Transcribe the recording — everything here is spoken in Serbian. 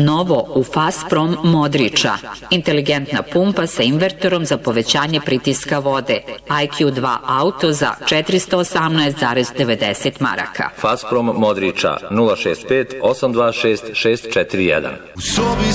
Novo u Fasprom Modriča. Inteligentna pumpa sa inverterom za povećanje pritiska vode. IQ2 auto za 418,90 maraka. Fasprom Modriča 065 826 641.